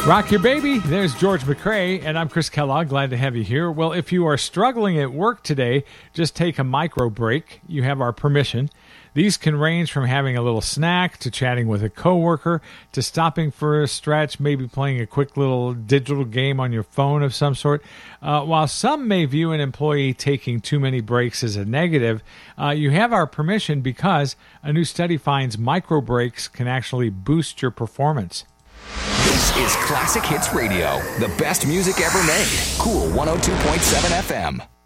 Rock your baby. There's George McCrae, and I'm Chris Kellogg. Glad to have you here. Well, if you are struggling at work today, just take a micro break. You have our permission. These can range from having a little snack to chatting with a coworker to stopping for a stretch, maybe playing a quick little digital game on your phone of some sort. While some may view an employee taking too many breaks as a negative, you have our permission because a new study finds micro breaks can actually boost your performance. This is Classic Hits Radio, the best music ever made. Cool 102.7 FM.